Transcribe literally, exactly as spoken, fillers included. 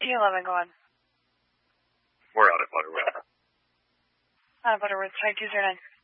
T eleven going? We're out of Butterworth. Out of Butterworth, try two zero nine.